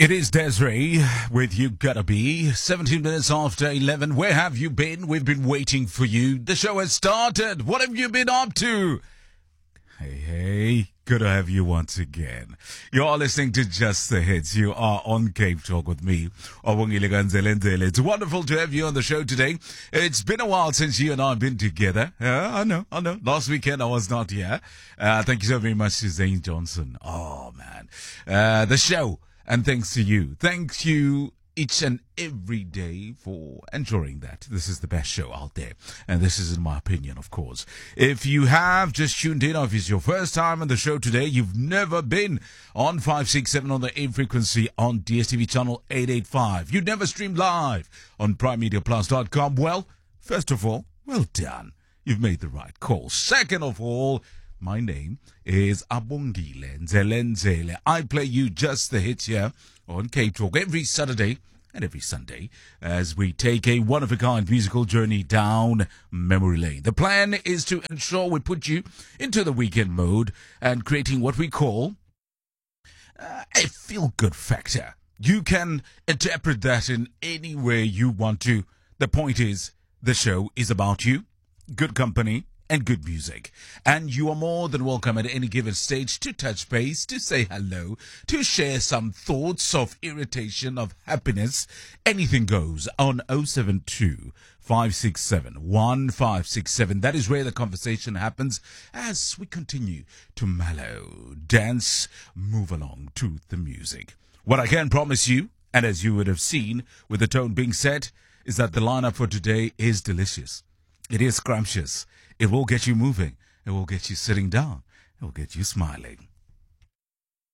It is Desiree with You Gotta Be. 17 minutes after 11. Where have you been? We've been waiting for you. The show has started. What have you been up to? Hey, good to have you once again. You are listening to Just the Hits. You are on Cape Talk with me, Obongile Ganzelenzele. It's wonderful to have you on the show today. It's been a while since you and I have been together. I know. Last weekend I was not here. Thank you so very much to Zane Johnson. Oh, man. The show. And thanks to you. Thank you each and every day for ensuring that this is the best show out there. And this is in my opinion, of course. If you have just tuned in, or if it's your first time on the show today, you've never been on 567 on the A frequency on DSTV channel 885. You never streamed live on primemediaplus.com. Well, first of all, well done. You've made the right call. Second of all, my name is Abongile Nzelenzele. I play you just the hits here on Cape Talk every Saturday and every Sunday as we take a one-of-a-kind musical journey down memory lane. The plan is to ensure we put you into the weekend mode and creating what we call a feel-good factor. You can interpret that in any way you want to. The point is, the show is about you, good company, and good music. And you are more than welcome at any given stage to touch base, to say hello, to share some thoughts of irritation, of happiness. Anything goes on 072 567 1567. That is where the conversation happens as we continue to mellow, dance, move along to the music. What I can promise you, and as you would have seen with the tone being set, is that the lineup for today is delicious. It is scrumptious. It will get you moving. It will get you sitting down. It will get you smiling.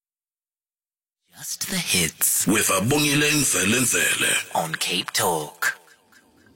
Just the hits with Abongile Nzelenzele on Cape Talk.